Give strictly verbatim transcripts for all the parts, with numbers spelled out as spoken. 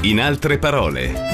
In altre parole.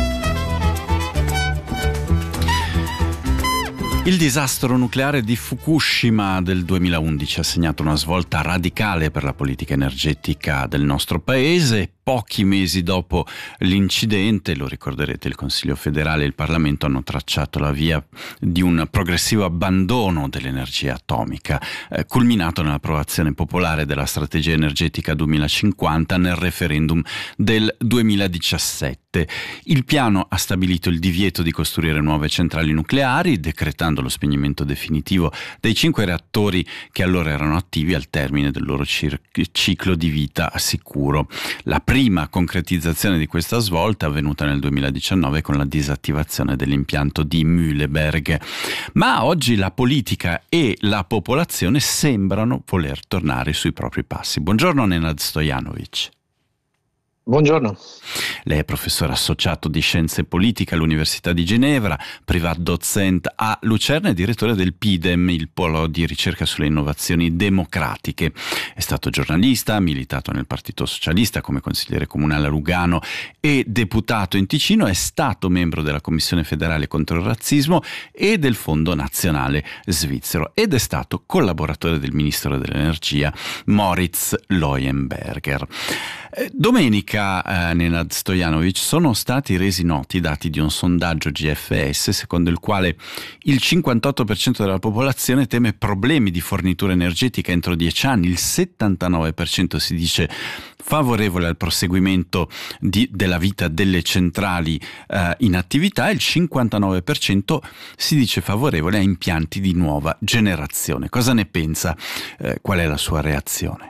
Il disastro nucleare di Fukushima del duemilaundici ha segnato una svolta radicale per la politica energetica del nostro paese. Pochi mesi dopo l'incidente, lo ricorderete, il Consiglio federale e il Parlamento hanno tracciato la via di un progressivo abbandono dell'energia atomica, eh, culminato nell'approvazione popolare della strategia energetica duemilacinquanta nel referendum del duemiladiciassette. Il piano ha stabilito il divieto di costruire nuove centrali nucleari, decretando lo spegnimento definitivo dei cinque reattori che allora erano attivi al termine del loro cir- ciclo di vita sicuro. La prima concretizzazione di questa svolta è avvenuta nel duemiladiciannove con la disattivazione dell'impianto di Mühleberg. Ma oggi la politica e la popolazione sembrano voler tornare sui propri passi. Buongiorno Nenad Stojanovic. Buongiorno. Lei è professore associato di Scienze Politiche all'Università di Ginevra, Privatdozent a Lucerna e direttore del PIDEM, il polo di ricerca sulle innovazioni democratiche. È stato giornalista, ha militato nel Partito Socialista come consigliere comunale a Lugano e deputato in Ticino, è stato membro della Commissione federale contro il razzismo e del Fondo Nazionale Svizzero ed è stato collaboratore del Ministro dell'Energia Moritz Leuenberger. Domenica, eh, Nenad Stojanovic, sono stati resi noti i dati di un sondaggio G F S secondo il quale il cinquantotto per cento della popolazione teme problemi di fornitura energetica entro dieci anni, il settantanove per cento si dice favorevole al proseguimento di, della vita delle centrali eh, in attività e il cinquantanove per cento si dice favorevole a impianti di nuova generazione. Cosa ne pensa? Eh, qual è la sua reazione?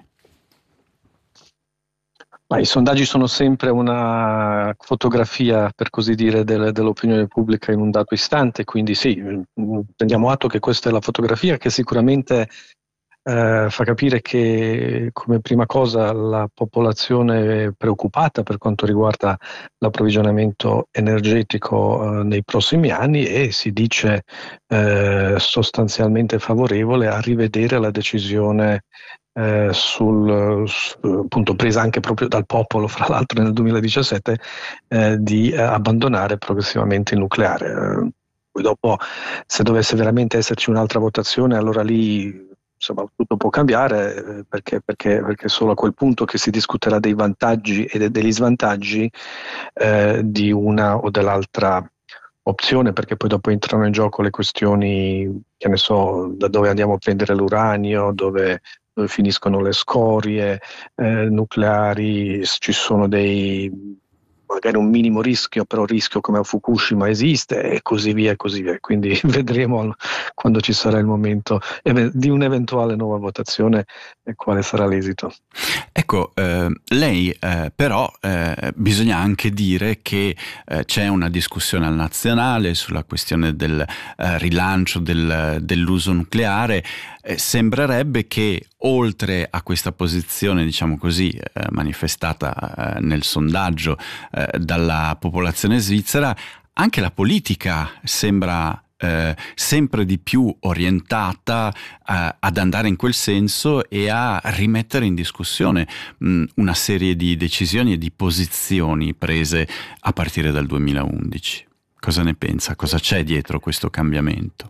Ma i sondaggi sono sempre una fotografia, per così dire, del, dell'opinione pubblica in un dato istante, quindi sì, prendiamo atto che questa è la fotografia che sicuramente eh, fa capire che come prima cosa la popolazione è preoccupata per quanto riguarda l'approvvigionamento energetico eh, nei prossimi anni e si dice eh, sostanzialmente favorevole a rivedere la decisione Eh, sul, su, appunto presa anche proprio dal popolo, fra l'altro nel duemiladiciassette, eh, di eh, abbandonare progressivamente il nucleare. Eh, poi dopo, se dovesse veramente esserci un'altra votazione, allora lì insomma tutto può cambiare, eh, perché, perché, perché è solo a quel punto che si discuterà dei vantaggi e de- degli svantaggi eh, di una o dell'altra opzione, perché poi dopo entrano in gioco le questioni, che ne so, da dove andiamo a prendere l'uranio, dove dove finiscono le scorie eh, nucleari, ci sono dei magari un minimo rischio, però rischio come a Fukushima esiste e così via e così via. Quindi vedremo quando ci sarà il momento di un'eventuale nuova votazione e quale sarà l'esito. Ecco, eh, lei eh, però eh, bisogna anche dire che eh, c'è una discussione al nazionale sulla questione del eh, rilancio del, dell'uso nucleare. Eh, sembrerebbe che oltre a questa posizione, diciamo così, eh, manifestata eh, nel sondaggio eh, dalla popolazione svizzera, anche la politica sembra Eh, sempre di più orientata eh, ad andare in quel senso e a rimettere in discussione mh, una serie di decisioni e di posizioni prese a partire dal duemilaundici. Cosa ne pensa? Cosa c'è dietro questo cambiamento?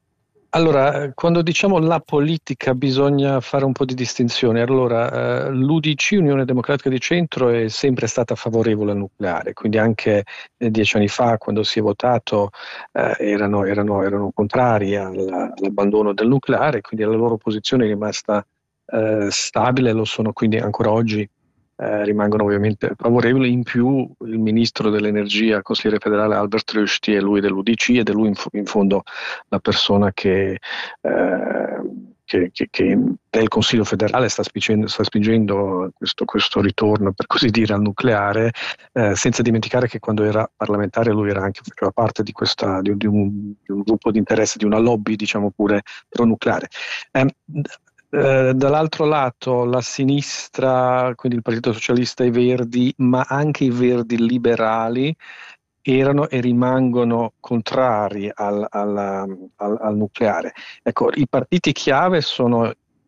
Allora, quando diciamo la politica bisogna fare un po' di distinzione. Allora, eh, l'U D C, Unione Democratica di Centro, è sempre stata favorevole al nucleare, quindi anche eh, dieci anni fa, quando si è votato, eh, erano, erano, erano contrari alla, all'abbandono del nucleare, quindi la loro posizione è rimasta eh, stabile, lo sono quindi ancora oggi. Eh, rimangono ovviamente favorevoli. In più il ministro dell'energia, consigliere federale Albert Rösti, è lui dell'U D C ed è lui in, f- in fondo la persona che, eh, che, che, che nel Consiglio federale sta spingendo, sta spingendo questo, questo ritorno, per così dire, al nucleare, eh, senza dimenticare che quando era parlamentare lui era anche, faceva parte di, questa, di, di, un, di un gruppo di interesse, di una lobby, diciamo pure, pro nucleare. Eh, Eh, dall'altro lato la sinistra, quindi il Partito Socialista e i Verdi, ma anche i Verdi liberali, erano e rimangono contrari al, al, al, al nucleare. Ecco, i partiti chiave sono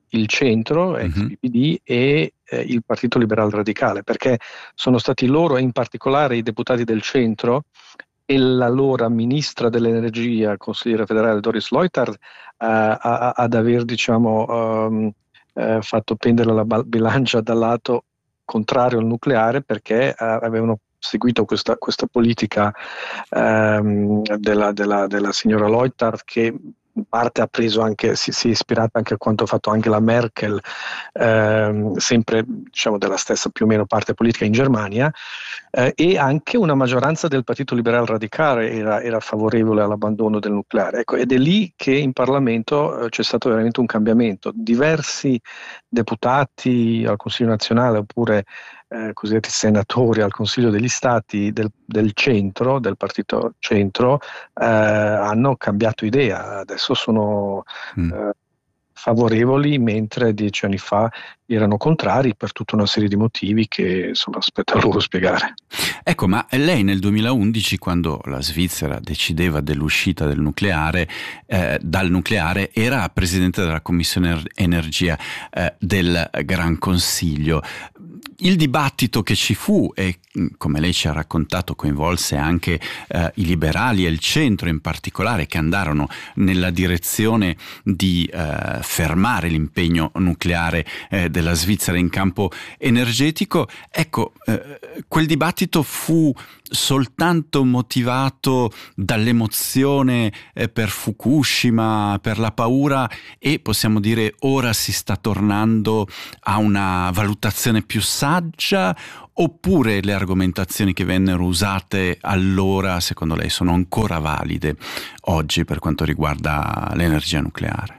il centro, ex Mhm. P P D, e eh, il Partito Liberal Radicale, perché sono stati loro, e in particolare i deputati del centro, e l'allora ministra dell'energia, consigliere federale Doris Leuthard, eh, a- a- ad aver, diciamo, ehm, eh, fatto pendere la ba- bilancia dal lato contrario al nucleare, perché eh, avevano seguito questa, questa politica ehm, della, della- della signora Leuthard, che in parte ha preso anche, si, si è ispirata anche a quanto ha fatto Angela Merkel, ehm, sempre, diciamo, della stessa più o meno parte politica in Germania, eh, e anche una maggioranza del Partito Liberal Radicale era, era favorevole all'abbandono del nucleare. Ecco, ed è lì che in Parlamento eh, c'è stato veramente un cambiamento. Diversi deputati al Consiglio nazionale, oppure eh, cosiddetti senatori al Consiglio degli Stati del, del centro, del partito centro, eh, hanno cambiato idea. Adesso sono Mm. eh, favorevoli, mentre dieci anni fa erano contrari per tutta una serie di motivi che, insomma, aspetta a loro spiegare. Ecco, ma lei nel duemilaundici, quando la Svizzera decideva dell'uscita del nucleare, eh, dal nucleare, era presidente della Commissione Energia eh, del Gran Consiglio. Il dibattito che ci fu, e come lei ci ha raccontato, coinvolse anche eh, i liberali e il centro in particolare, che andarono nella direzione di eh, fermare l'impegno nucleare eh, della Svizzera in campo energetico. Ecco, eh, quel dibattito fu soltanto motivato dall'emozione eh, per Fukushima, per la paura, e possiamo dire ora si sta tornando a una valutazione più saggia, oppure le argomentazioni che vennero usate allora secondo lei sono ancora valide oggi per quanto riguarda l'energia nucleare?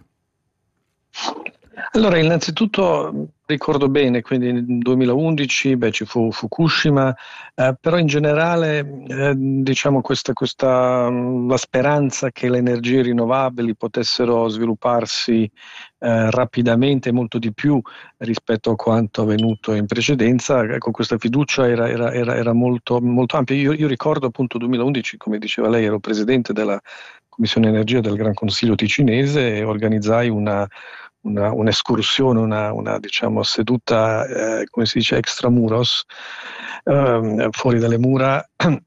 Allora, innanzitutto ricordo bene, quindi nel duemilaundici, beh, ci fu Fukushima, eh, però in generale eh, diciamo questa, questa, mh, la speranza che le energie rinnovabili potessero svilupparsi eh, rapidamente, molto di più rispetto a quanto avvenuto in precedenza, ecco, questa fiducia era, era, era, era molto, molto ampia. Io, io ricordo appunto duemilaundici, come diceva lei, ero presidente della Commissione Energia del Gran Consiglio ticinese e organizzai una Una, un'escursione, una, una diciamo, seduta, eh, come si dice, extramuros, ehm, fuori dalle mura,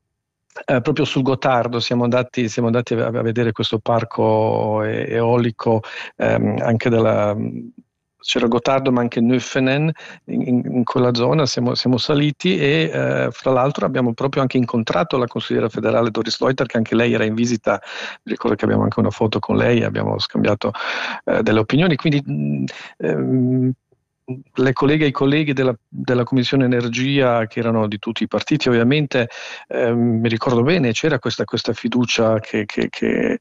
eh, proprio sul Gotardo. Siamo andati, siamo andati a, a vedere questo parco e- eolico, ehm, anche della... C'era Gottardo ma anche Nüffenen in, in quella zona, siamo, siamo saliti e eh, fra l'altro abbiamo proprio anche incontrato la consigliera federale Doris Leuthard, che anche lei era in visita. Mi ricordo che abbiamo anche una foto con lei, abbiamo scambiato eh, delle opinioni, quindi mh, ehm, le colleghe e i colleghi della, della Commissione Energia, che erano di tutti i partiti ovviamente, ehm, mi ricordo bene, c'era questa, questa fiducia che, che, che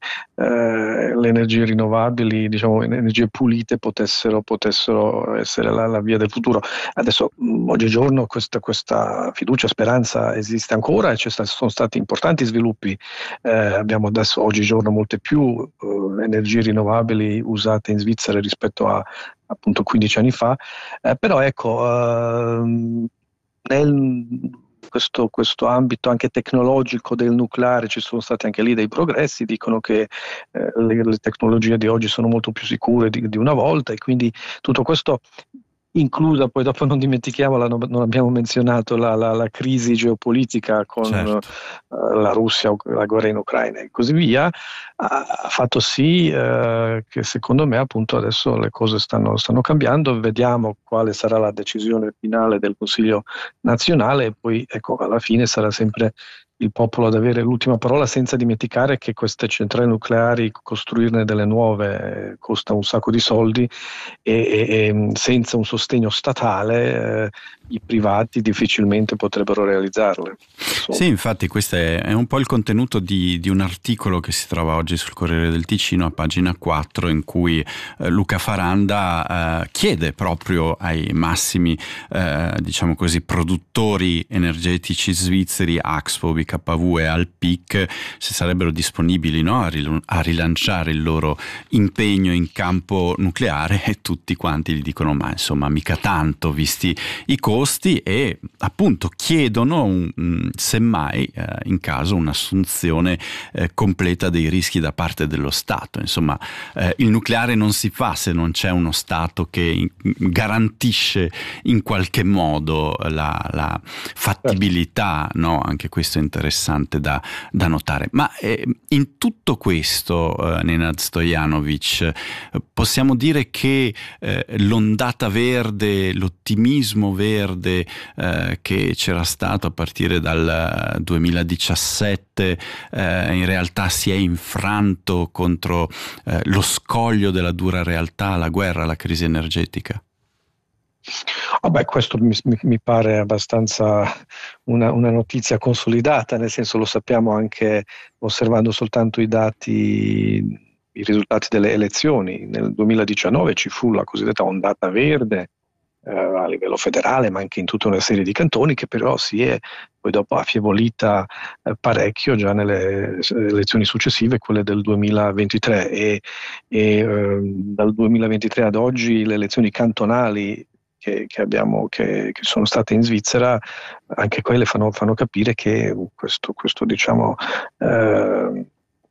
eh, le energie rinnovabili, diciamo, le energie pulite potessero, potessero essere la, la via del futuro. Adesso, mh, oggigiorno, questa, questa fiducia, speranza esiste ancora, e ci sono stati importanti sviluppi. Eh, abbiamo adesso oggigiorno molte più eh, energie rinnovabili usate in Svizzera rispetto a appunto quindici anni fa, eh, però ecco, ehm, nel questo, questo ambito anche tecnologico del nucleare ci sono stati anche lì dei progressi. Dicono che eh, le, le tecnologie di oggi sono molto più sicure di, di una volta, e quindi tutto questo, inclusa, poi dopo non dimentichiamola, non, non abbiamo menzionato la, la, la crisi geopolitica con Certo. uh, la Russia, la guerra in Ucraina e così via, ha, ha fatto sì uh, che secondo me appunto adesso le cose stanno, stanno cambiando. Vediamo quale sarà la decisione finale del Consiglio nazionale, e poi ecco, alla fine sarà sempre il popolo ad avere l'ultima parola, senza dimenticare che queste centrali nucleari, costruirne delle nuove, eh, costa un sacco di soldi, e, e, e senza un sostegno statale eh, i privati difficilmente potrebbero realizzarle. Insomma. Sì, infatti questo è, è un po' il contenuto di, di un articolo che si trova oggi sul Corriere del Ticino a pagina quattro, in cui eh, Luca Faranda eh, chiede proprio ai massimi eh, diciamo così produttori energetici svizzeri, Axpo, K V e al P I C, se sarebbero disponibili, no, a, ril- a rilanciare il loro impegno in campo nucleare, e tutti quanti gli dicono ma insomma mica tanto visti i costi, e appunto chiedono un, un, semmai eh, in caso un'assunzione eh, completa dei rischi da parte dello Stato. Insomma eh, il nucleare non si fa se non c'è uno Stato che in, garantisce in qualche modo la, la fattibilità, no? Anche questo è interessante da, da notare. Ma eh, in tutto questo, eh, Nenad Stojanovic, eh, possiamo dire che eh, l'ondata verde, l'ottimismo verde eh, che c'era stato a partire dal duemiladiciassette eh, in realtà si è infranto contro eh, lo scoglio della dura realtà, la guerra, la crisi energetica? Oh beh, questo mi, mi pare abbastanza una, una notizia consolidata, nel senso lo sappiamo anche osservando soltanto i dati, i risultati delle elezioni. Nel duemiladiciannove ci fu la cosiddetta ondata verde eh, a livello federale, ma anche in tutta una serie di cantoni, che però si è poi dopo affievolita eh, parecchio già nelle elezioni successive, quelle del duemilaventitré, e, e eh, dal duemilaventitré ad oggi le elezioni cantonali Che, che, abbiamo, che, che sono state in Svizzera, anche quelle fanno, fanno capire che questo, questo diciamo, eh,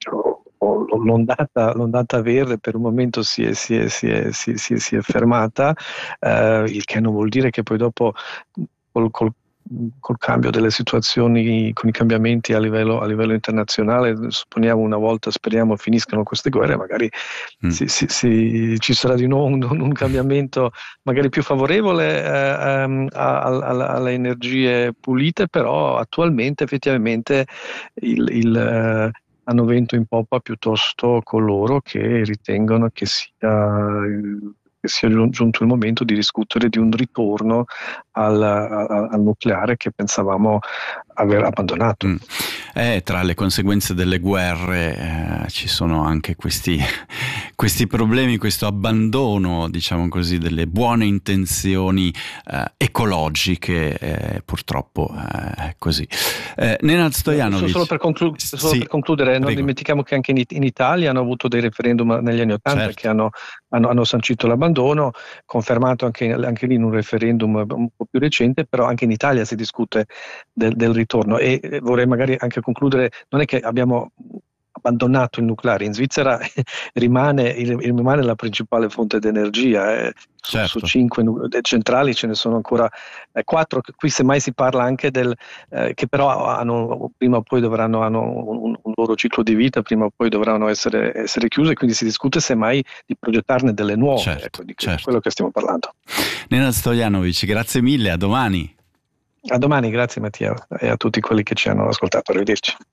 l'ondata, l'ondata verde per un momento si è, si è, si è, si è, si è, si è fermata, eh, il che non vuol dire che poi dopo col, col col cambio delle situazioni, con i cambiamenti a livello, a livello internazionale, supponiamo una volta, speriamo finiscano queste guerre, magari mm. si, si, si, ci sarà di nuovo un, un cambiamento magari più favorevole eh, um, a, a, alle energie pulite, però attualmente effettivamente il, il uh, hanno vento in poppa piuttosto coloro che ritengono che sia che sia giunto il momento di discutere di un ritorno al, al, al nucleare che pensavamo aver abbandonato. Mm. Eh, tra le conseguenze delle guerre eh, ci sono anche questi, questi problemi, questo abbandono, diciamo così, delle buone intenzioni eh, ecologiche, eh, purtroppo eh, è così. Eh, Nenad Stojanovic. Solo per, conclu- solo sì, per concludere, non dimentichiamo che anche in, in Italia hanno avuto dei referendum negli anni Ottanta, certo, che hanno, hanno, hanno sancito l'abbandono, confermato anche, anche lì in un referendum un po' più recente, però anche in Italia si discute del, del ritorno. E vorrei magari anche concludere, non è che abbiamo abbandonato il nucleare, in Svizzera rimane, rimane la principale fonte di energia, eh. Certo. Su, su cinque centrali ce ne sono ancora eh, quattro, qui semmai si parla anche del eh, che però hanno, prima o poi dovranno hanno un, un loro ciclo di vita, prima o poi dovranno essere, essere chiuse, quindi si discute semmai di progettarne delle nuove, certo, ecco, di certo. quello che stiamo parlando. Nenad Stojanovic, grazie mille, a domani. A domani, grazie Mattia, e a tutti quelli che ci hanno ascoltato, arrivederci.